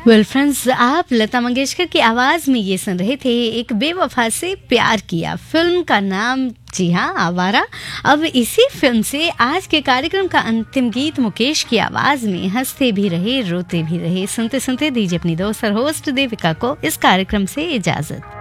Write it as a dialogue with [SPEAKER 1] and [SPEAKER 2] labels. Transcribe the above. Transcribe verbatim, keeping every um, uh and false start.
[SPEAKER 1] Well friends, आप लता मंगेशकर की आवाज में ये सुन रहे थे एक बेवफा से प्यार किया। फिल्म का नाम जी हाँ आवारा। अब इसी फिल्म से आज के कार्यक्रम का अंतिम गीत मुकेश की आवाज में हंसते भी रहे रोते भी रहे सुनते सुनते दीजिए अपनी दोस्त और होस्ट देविका को इस कार्यक्रम से इजाजत।